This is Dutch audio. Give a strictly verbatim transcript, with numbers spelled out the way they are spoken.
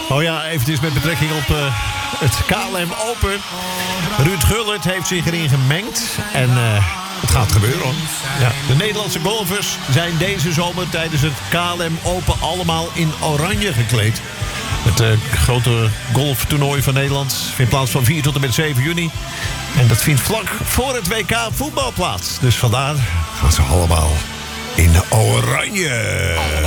Oh ja, eventjes met betrekking op uh, het K L M Open. Ruud Gullit heeft zich erin gemengd. En uh, het gaat gebeuren, hoor. Ja. De Nederlandse golfers zijn deze zomer tijdens het K L M Open allemaal in oranje gekleed. Het uh, grote golftoernooi van Nederland vindt plaats van vier tot en met zeven juni. En dat vindt vlak voor het W K voetbal plaats. Dus vandaar gaan ze allemaal in oranje.